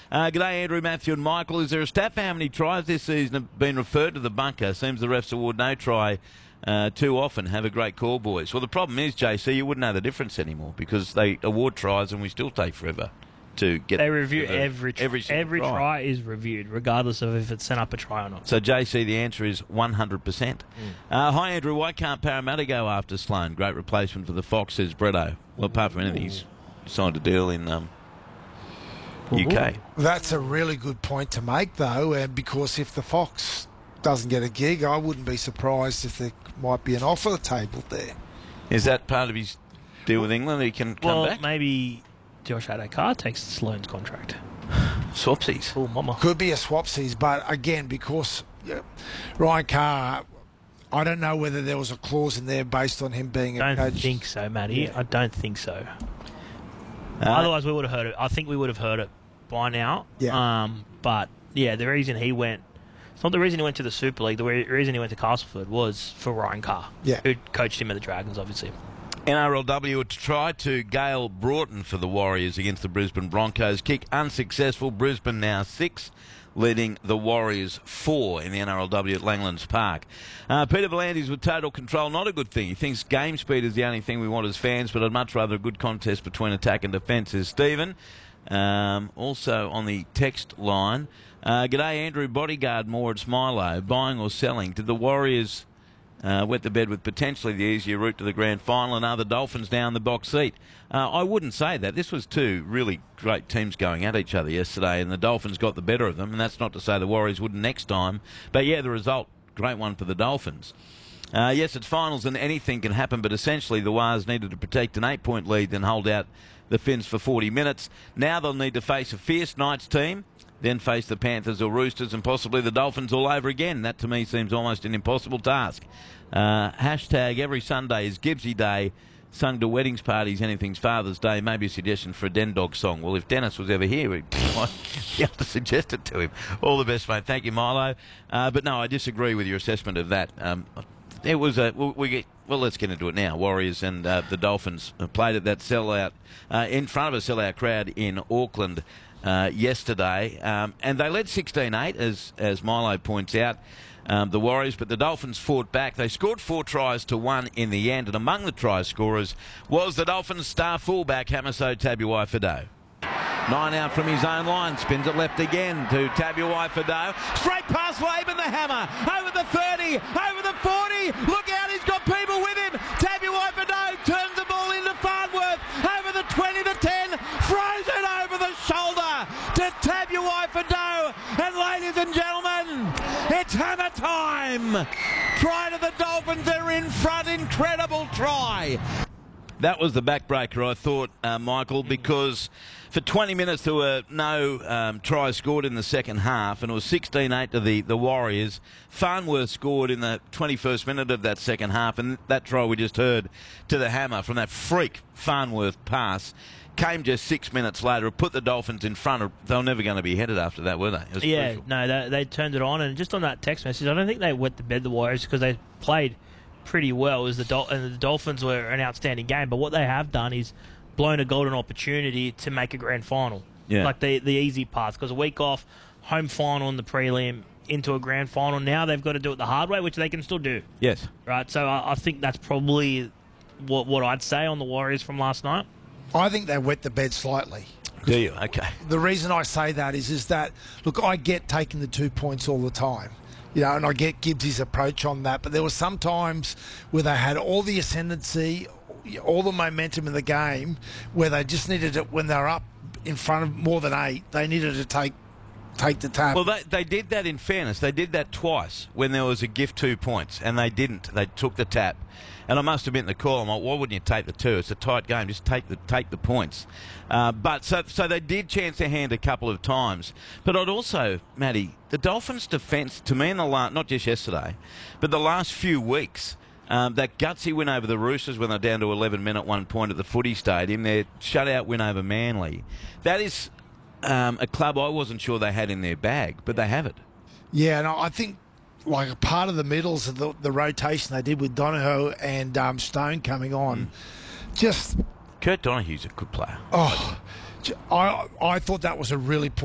G'day, Andrew, Matthew and Michael. Is there a stat for how many tries this season have been referred to the bunker? Seems the refs award no try too often. Have a great call, boys. Well, the problem is, JC, you wouldn't know the difference anymore because they award tries and we still take forever to get... They review every try is reviewed, regardless of if it's sent up a try or not. So, JC, the answer is 100%. Hi, Andrew. Why can't Parramatta go after Sloane? Great replacement for the Fox, says Bretto. Well, apart from anything, he's signed a deal in UK. That's a really good point to make, though, because if the Fox doesn't get a gig, I wouldn't be surprised if there might be an offer table there. Is that part of his deal with England? He can come back? Well, maybe Josh Adokar takes Sloane's contract. Swapsies. Oh, mama. Could be a swapsies, but again, because Ryan Carr, I don't know whether there was a clause in there based on him being a coach. I don't think so, Matty. Yeah. I don't think so. Otherwise, we would have heard it. I think we would have heard it by now. Yeah. But, yeah, the reason he went... It's not the reason he went to the Super League. The reason he went to Castleford was for Ryan Carr, who coached him at the Dragons, obviously. NRLW to try to Gale Broughton for the Warriors against the Brisbane Broncos. Kick unsuccessful. Brisbane now 6, leading the Warriors 4 in the NRLW at Langlands Park. Peter Volandis with total control, not a good thing. He thinks game speed is the only thing we want as fans, but I'd much rather a good contest between attack and defence, says Stephen. Also on the text line, g'day Andrew, bodyguard more at Milo, buying or selling? Did the Warriors wet the bed with potentially the easier route to the grand final and are the Dolphins now in the box seat? I wouldn't say that. This was two really great teams going at each other yesterday and the Dolphins got the better of them, and that's not to say the Warriors wouldn't next time, but yeah, the result, great one for the Dolphins. Yes, it's finals and anything can happen, but essentially the Wars needed to protect an 8-point lead then hold out the Finns for 40 minutes. Now they'll need to face a fierce Knights team, then face the Panthers or Roosters and possibly the Dolphins all over again. That to me seems almost an impossible task. Hashtag every Sunday is Gibbsy Day, sung to weddings, parties, anything's Father's Day. Maybe a suggestion for a Den Dog song. Well, if Dennis was ever here, we'd be able to suggest it to him. All the best, mate. Thank you, Milo. But no, I disagree with your assessment of that. It was let's get into it now. Warriors and the Dolphins played at that sellout in front of a sellout crowd in Auckland yesterday, and they led 16-8, as Milo points out, the Warriors, but the Dolphins fought back. They scored 4 tries to 1 in the end, and among the try scorers was the Dolphins' star fullback, Hamiso Tabuai-Fidow. 9 out from his own line, spins it left again to Tabuai-Fidow. Straight past Laban the Hammer, over the 30, over the 40, look out, he's got people with him. Tabuai-Fidow turns the ball into Farnworth, over the 20 to 10, throws it over the shoulder to Tabuai-Fidow, and ladies and gentlemen, it's hammer time. Try to the Dolphins, they're in front, incredible try. That was the backbreaker, I thought, Michael, because for 20 minutes there were no tries scored in the second half, and it was 16-8 to the Warriors. Farnworth scored in the 21st minute of that second half, and that try we just heard to the Hammer from that freak Farnworth pass came just 6 minutes later. It put the Dolphins in front. They were never going to be headed after that, were they? It was crucial. No, they turned it on, and just on that text message, I don't think they wet the bed, the Warriors, because they played pretty well, and the Dolphins were an outstanding game, but what they have done is blown a golden opportunity to make a grand final. Like the easy path, because a week off, home final in the prelim, into a grand final. Now they've got to do it the hard way, which they can still do. Yes. Right, so I think that's probably what I'd say on the Warriors from last night. I think they wet the bed slightly. Do you? Okay. The reason I say that is that, look, I get taking the 2 points all the time. You know, and I get Gibbsy's approach on that, but there were some times where they had all the ascendancy, all the momentum in the game, where they just needed it when they were up in front of more than 8. They needed to take the tap. Well, they did that, in fairness. They did that twice when there was a gift 2 points, and they didn't. They took the tap. And I must admit in the call, I'm like, why wouldn't you take the 2? It's a tight game. Just take the points. But so they did chance their hand a couple of times. But I'd also, Matty, the Dolphins' defence, to me in the last, not just yesterday, but the last few weeks, that gutsy win over the Roosters when they're down to 11 men at 1 point at the footy stadium, their shutout win over Manly, that is a club I wasn't sure they had in their bag, but they have it. Yeah, and I think like a part of the middles of the rotation they did with Donohoe and Stone coming on, just... Kurt Donohue's a good player. I thought that was a really